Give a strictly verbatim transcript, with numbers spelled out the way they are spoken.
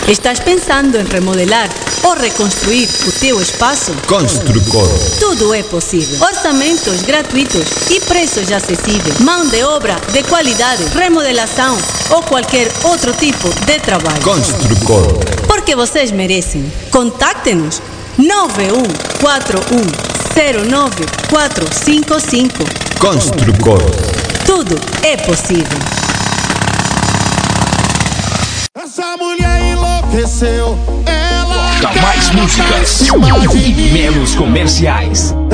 Estás pensando em remodelar ou reconstruir o teu espaço? Construcor. Tudo é possível. Orçamentos gratuitos e preços acessíveis. Mão de obra de qualidade, remodelação ou qualquer outro tipo de trabalho. Construcor. Porque vocês merecem. Contacte-nos nove um quatro um zero nove quatro cinco cinco. Construcor. Tudo é possível. Essa mulher enlouqueceu. Ela Toca mais músicas e menos comerciais.